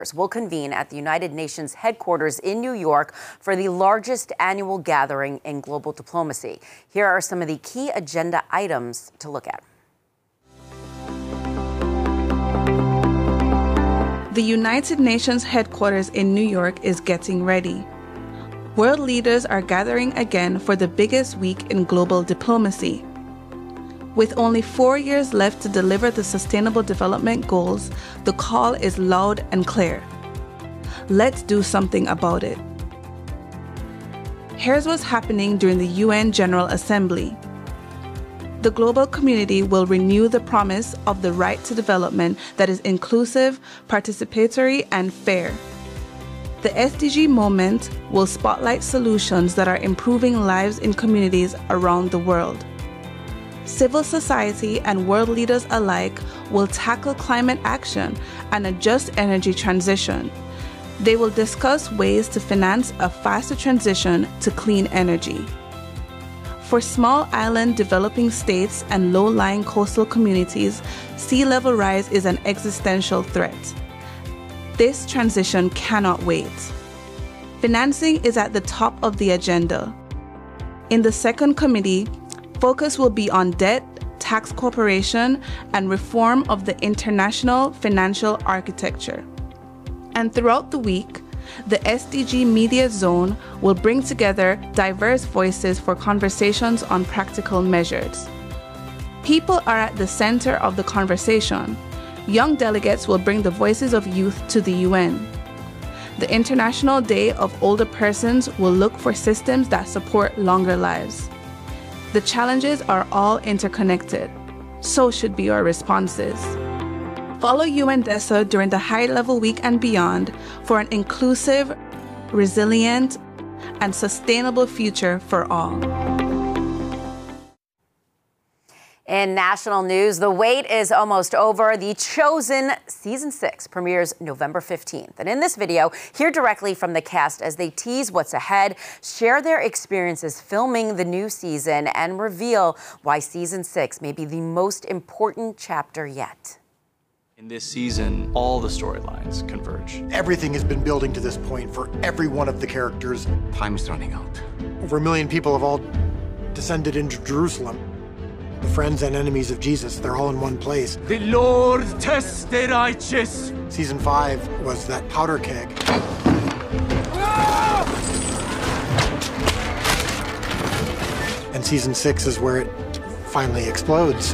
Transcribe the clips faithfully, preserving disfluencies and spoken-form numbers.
will convene at the United Nations headquarters in New York for the largest annual gathering in global diplomacy. Here are some of the key agenda items to look at. The United Nations headquarters in New York is getting ready. World leaders are gathering again for the biggest week in global diplomacy. With only four years left to deliver the Sustainable Development Goals, the call is loud and clear. Let's do something about it. Here's what's happening during the U N General Assembly. The global community will renew the promise of the right to development that is inclusive, participatory, and fair. The S D G moment will spotlight solutions that are improving lives in communities around the world. Civil society and world leaders alike will tackle climate action and a just energy transition. They will discuss ways to finance a faster transition to clean energy. For small island developing states and low-lying coastal communities, sea level rise is an existential threat. This transition cannot wait. Financing is at the top of the agenda. In the second committee, focus will be on debt, tax cooperation, and reform of the international financial architecture. And throughout the week, the S D G Media Zone will bring together diverse voices for conversations on practical measures. People are at the center of the conversation. Young delegates will bring the voices of youth to the U N. The International Day of Older Persons will look for systems that support longer lives. The challenges are all interconnected. So should be our responses. Follow UNDESA during the high-level week and beyond for an inclusive, resilient, and sustainable future for all. In national news, the wait is almost over. The Chosen Season six premieres November fifteenth. And in this video, hear directly from the cast as they tease what's ahead, share their experiences filming the new season, and reveal why Season six may be the most important chapter yet. In this season, all the storylines converge. Everything has been building to this point for every one of the characters. Time is running out. Over a million people have all descended into Jerusalem. The friends and enemies of Jesus, they're all in one place. The Lord tests the righteous. Season five was that powder keg. And season six is where it finally explodes.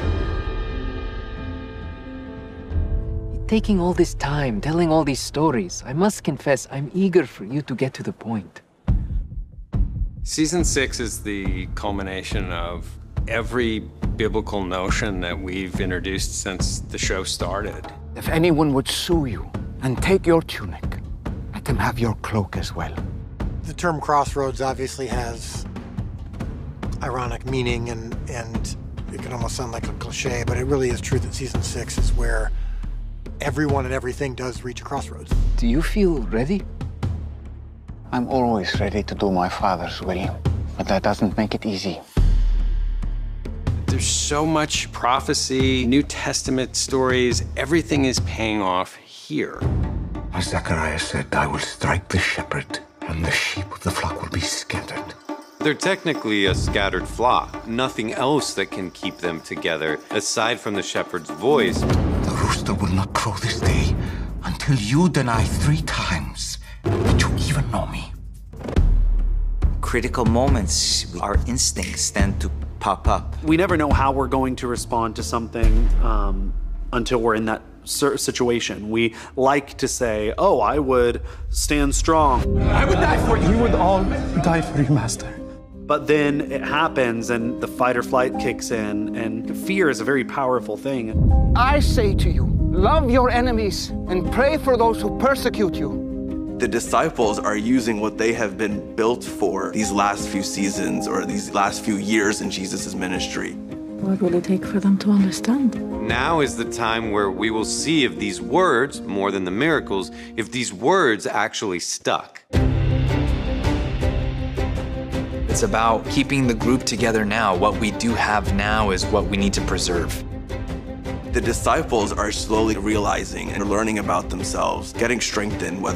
Taking all this time, telling all these stories, I must confess, I'm eager for you to get to the point. Season six is the culmination of every biblical notion that we've introduced since the show started. If anyone would sue you and take your tunic, let them have your cloak as well. The term crossroads obviously has ironic meaning, and, and it can almost sound like a cliche, but it really is true that season six is where everyone and everything does reach a crossroads. Do you feel ready? I'm always ready to do my Father's will, but that doesn't make it easy. There's so much prophecy, New Testament stories, everything is paying off here. As Zechariah said, I will strike the shepherd, and the sheep of the flock will be scattered. They're technically a scattered flock, nothing else that can keep them together, aside from the shepherd's voice. The rooster will not crow this day until you deny three times that you even know me. Critical moments, our instincts tend to pop up. We never know how we're going to respond to something um, until we're in that situation. We like to say, oh, I would stand strong. I would die for you. We would all die for you, Master. But then it happens and the fight or flight kicks in, and fear is a very powerful thing. I say to you, love your enemies and pray for those who persecute you. The disciples are using what they have been built for these last few seasons or these last few years in Jesus' ministry. What will it take for them to understand? Now is the time where we will see if these words, more than the miracles, if these words actually stuck. It's about keeping the group together now. What we do have now is what we need to preserve. the disciples are slowly realizing and learning about themselves, getting strengthened, whether